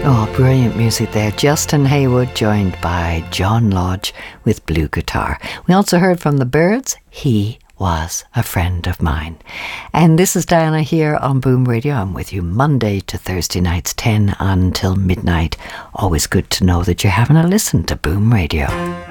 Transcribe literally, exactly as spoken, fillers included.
Oh, brilliant music there. Justin Hayward joined by John Lodge with blue guitar. We also heard from the Byrds, He Was a Friend of Mine. And this is Diana here on Boom Radio. I'm with you Monday to Thursday nights, ten until midnight. Always good to know that you're having a listen to Boom Radio.